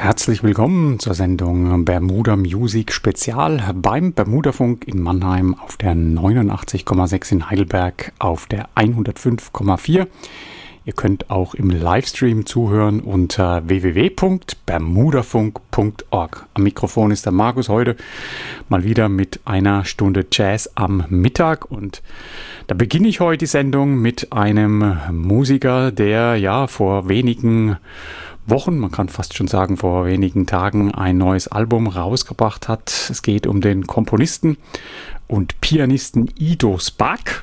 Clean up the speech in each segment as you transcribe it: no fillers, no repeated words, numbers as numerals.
Herzlich willkommen zur Sendung Bermuda Music Spezial beim Bermudafunk in Mannheim auf der 89,6 in Heidelberg auf der 105,4. Ihr könnt auch im Livestream zuhören unter www.bermudafunk.org. Am Mikrofon ist der Markus heute mal wieder mit einer Stunde Jazz am Mittag und da beginne ich heute die Sendung mit einem Musiker, der ja vor wenigen Wochen, man kann fast schon sagen vor wenigen Tagen, ein neues Album rausgebracht hat. Es geht um den Komponisten und Pianisten Ido Spak,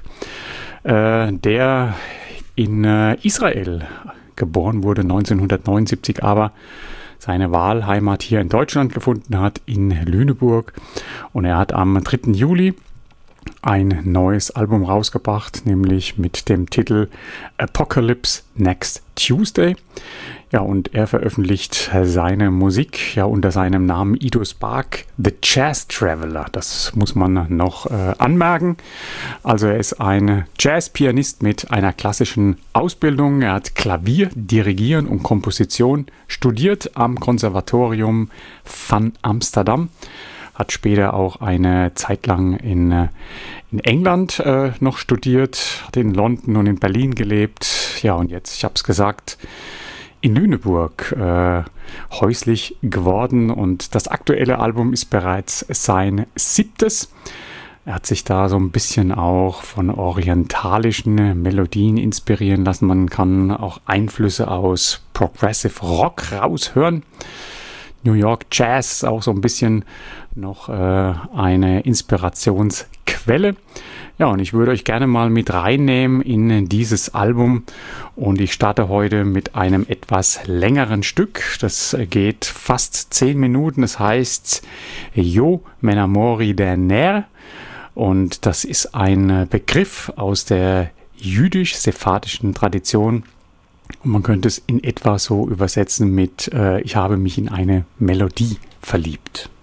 der in Israel geboren wurde, 1979, aber seine Wahlheimat hier in Deutschland gefunden hat, in Lüneburg. Und er hat am 3. Juli ein neues Album rausgebracht, nämlich mit dem Titel Apocalypse Next Tuesday. Ja, und er veröffentlicht seine Musik ja unter seinem Namen Ido Spak, The Jazz Traveler. Das muss man noch anmerken. Also er ist ein Jazzpianist mit einer klassischen Ausbildung. Er hat Klavier, Dirigieren und Komposition studiert am Konservatorium van Amsterdam. Hat später auch eine Zeit lang in England noch studiert, hat in London und in Berlin gelebt. Ja, und jetzt, ich habe es gesagt, in Lüneburg häuslich geworden. Und das aktuelle Album ist bereits sein 7. Er hat sich da so ein bisschen auch von orientalischen Melodien inspirieren lassen. Man kann auch Einflüsse aus Progressive Rock raushören. New York Jazz ist auch so ein bisschen noch eine Inspirationsquelle. Ja, und ich würde euch gerne mal mit reinnehmen in dieses Album und ich starte heute mit einem etwas längeren Stück. Das geht fast 10 Minuten, das heißt Yo m'enamori der Ner und das ist ein Begriff aus der jüdisch-sephardischen Tradition. Und man könnte es in etwa so übersetzen mit ich habe mich in eine Melodie verliebt.